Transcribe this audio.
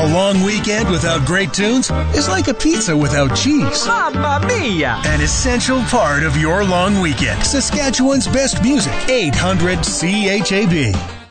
A long weekend without great tunes is like a pizza without cheese. Mamma mia! An essential part of your long weekend. Saskatchewan's best music. 800 CHAB.